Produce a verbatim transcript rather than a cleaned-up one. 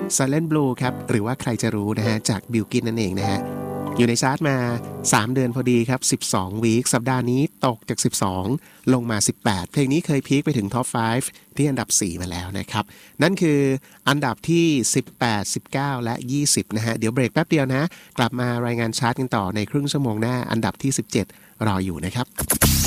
Silent Blue ครับหรือว่าใครจะรู้นะฮะจากบิลกินนั่นเองนะฮะอยู่ในชาร์ตมาสามเดือนพอดีครับสิบสองวีคสัปดาห์นี้ตกจากสิบสองลงมาสิบแปดเพลงนี้เคยพีคไปถึงท็อปห้าที่อันดับสี่มาแล้วนะครับนั่นคืออันดับที่สิบแปด สิบเก้าและยี่สิบนะฮะเดี๋ยวเบรกแป๊บเดียวนะกลับมารายงานชาร์ตกันต่อในครึ่งชั่วโมงหน้าอันดับที่สิบเจ็ดรออยู่นะครับ